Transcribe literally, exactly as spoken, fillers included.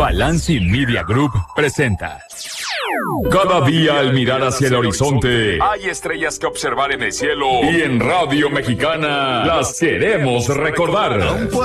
Balanci Media Group presenta. Cada día al mirar hacia el horizonte hay estrellas que observar en el cielo y en Radio Mexicana las queremos recordar.